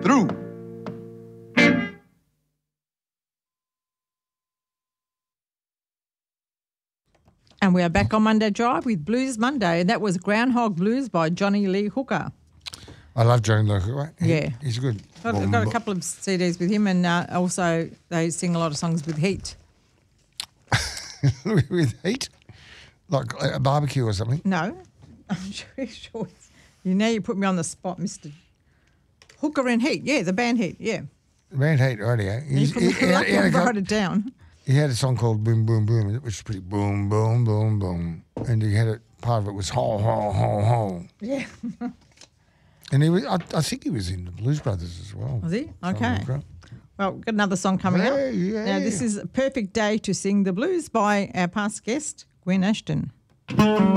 through. And we are back on Monday Drive with Blues Monday, and that was Groundhog Blues by Johnny Lee Hooker. I love Johnny Lee Hooker. Yeah. He's good. I've got a couple of CDs with him, and also they sing a lot of songs with Heat. With Heat? Like a barbecue or something? No, I'm sure. You put me on the spot, Mr. Hooker and Heat. Yeah, the band Heat, yeah. The band Heat, radio. Write it down. He had a song called Boom, Boom, Boom, which was pretty boom, boom, boom, boom. And he had part of it was ho, ho, ho, ho. Yeah. And I think he was in the Blues Brothers as well. Was he? Okay. Well, we've got another song coming up. Yeah. Now, this is A Perfect Day to Sing the Blues by our past guest, Gwen Ashton.